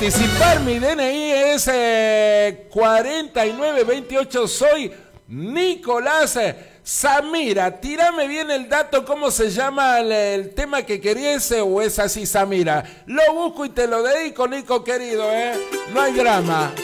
participar, mi DNI es 4928. Soy Nicolás Samira. Tírame bien el dato, cómo se llama el tema que querías, o es así, Samira. Lo busco y te lo dedico, Nico querido, no hay drama.